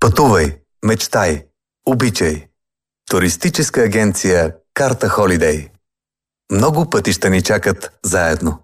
Пътувай, мечтай, обичай. Туристическа агенция Карта Холидей. Много пътища ни чакат заедно.